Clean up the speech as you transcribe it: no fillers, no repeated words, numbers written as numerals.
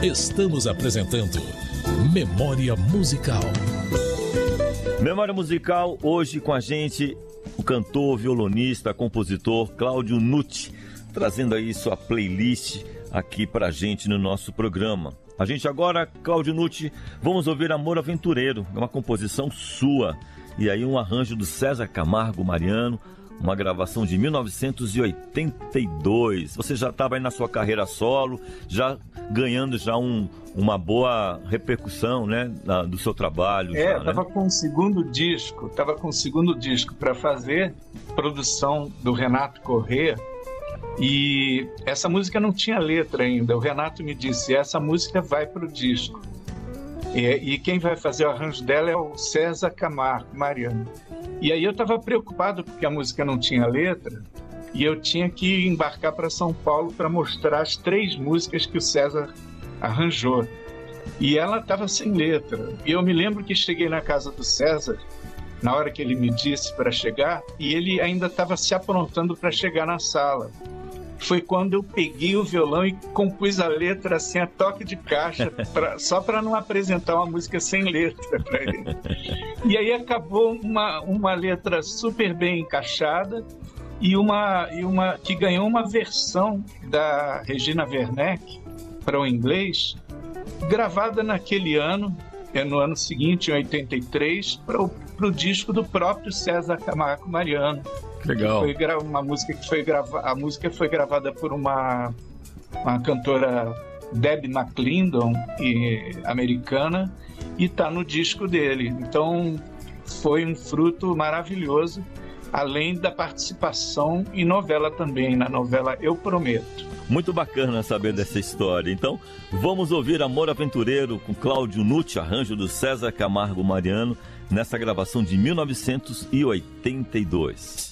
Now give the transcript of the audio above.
Estamos apresentando Memória Musical. Memória Musical, hoje com a gente, o cantor, violonista, compositor Cláudio Nucci, trazendo aí sua playlist aqui pra gente no nosso programa. A gente agora, Cláudio Nucci, vamos ouvir Amor Aventureiro, uma composição sua. E aí um arranjo do César Camargo Mariano, uma gravação de 1982. Você já estava aí na sua carreira solo, já ganhando já uma boa repercussão, né, do seu trabalho. Estava com o segundo disco, para fazer, produção do Renato Corrêa, e essa música não tinha letra ainda. O Renato me disse, essa música vai para o disco. E quem vai fazer o arranjo dela é o César Camargo Mariano. E aí eu estava preocupado porque a música não tinha letra e eu tinha que embarcar para São Paulo para mostrar as 3 músicas que o César arranjou. E ela estava sem letra. E eu me lembro que cheguei na casa do César, na hora que ele me disse para chegar, e ele ainda estava se aprontando para chegar na sala. Foi quando eu peguei o violão e compus a letra assim, a toque de caixa, só para não apresentar uma música sem letra para ele. E aí acabou uma letra super bem encaixada e uma que ganhou uma versão da Regina Werneck para o inglês, gravada naquele ano, no ano seguinte, em 83, para o disco do próprio César Camargo Mariano. Legal. Foi uma música que a música foi gravada por uma cantora, Debbie McClendon, americana, e está no disco dele. Então foi um fruto maravilhoso, além da participação em novela também, na novela Eu Prometo. Muito bacana saber dessa história. Então vamos ouvir Amor Aventureiro com Cláudio Nucci, arranjo do César Camargo Mariano, nessa gravação de 1982.